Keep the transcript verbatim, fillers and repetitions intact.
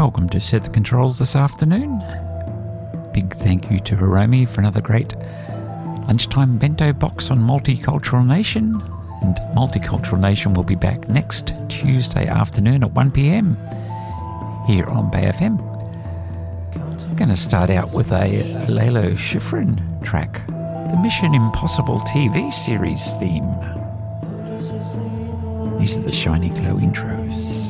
Welcome to Set the Controls this afternoon. Big thank you to Hiromi for another great lunchtime bento box on Multicultural Nation. And Multicultural Nation will be back next Tuesday afternoon at one p.m. here on Bay F M. I'm going to start out with a Lalo Schifrin track, the Mission Impossible T V series theme. These are the Shiny Glow intros.